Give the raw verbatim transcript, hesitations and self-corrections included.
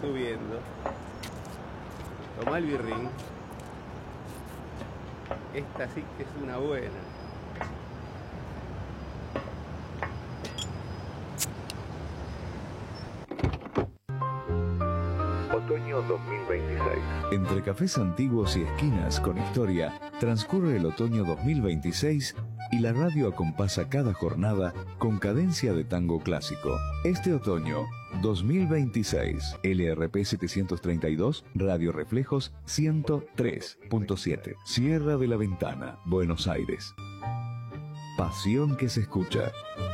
subiendo. Tomá el birrín. Esta sí que es una buena. Otoño dos mil veintiséis. Entre cafés antiguos y esquinas con historia, transcurre el otoño dos mil veintiséis y la radio acompasa cada jornada con cadencia de tango clásico. Este otoño dos mil veintiséis, L R P setecientos treinta y dos, Radio Reflejos ciento tres punto siete, Sierra de la Ventana, Buenos Aires. Pasión que se escucha.